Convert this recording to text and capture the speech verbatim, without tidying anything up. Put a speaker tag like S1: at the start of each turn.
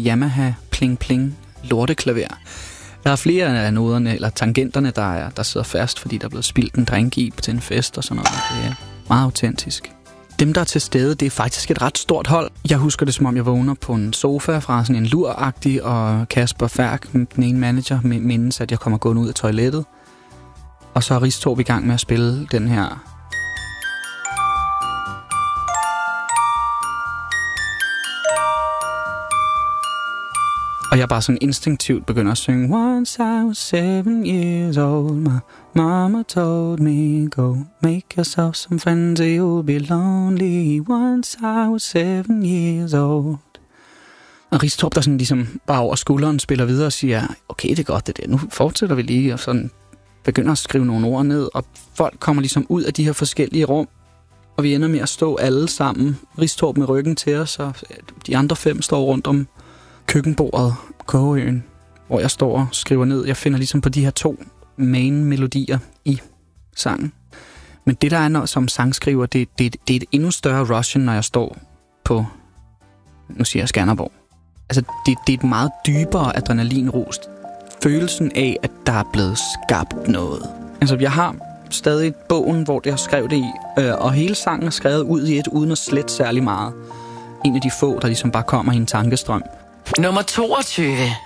S1: Yamaha pling pling lorteklaver. Der er flere af noderne, eller tangenterne, der, er, der sidder fast, fordi der er blevet spildt en drink i til en fest og sådan noget. Det er meget autentisk. Dem, der er til stede, det er faktisk et ret stort hold. Jeg husker det, som om jeg vågner på en sofa fra sådan en lur-agtig, og Kasper Færk, den ene manager, mindes, at jeg kommer gående ud af toilettet. Og så er Ristorp i gang med at spille den her. Og jeg bare sådan instinktivt begynder at synge. Once I was seven years old, my mama told me, go make yourself some friends or you'll be lonely. Once I was seven years old. Og Ristorp, der sådan ligesom bare over skulderen spiller videre og siger, okay, det er godt det der, nu fortsætter vi lige, og sådan begynder at skrive nogle ord ned, og folk kommer ligesom ud af de her forskellige rum, og vi ender med at stå alle sammen, Ristorp med ryggen til os, og de andre fem står rundt om køkkenbordet, Kogeøen, hvor jeg står og skriver ned. Jeg finder ligesom på de her to main-melodier i sangen. Men det, der er når, som sangskriver, det, det, det er et endnu større rush, når jeg står på, nu siger jeg Skanderborg. Altså, det, det er et meget dybere adrenalinrus. Følelsen af, at der er blevet skabt noget. Altså, jeg har stadig bogen, hvor jeg skrev det i, øh, og hele sangen er skrevet ud i et, uden at slette særlig meget. En af de få, der ligesom bare kommer i en tankestrøm.
S2: Nummer toogtyve.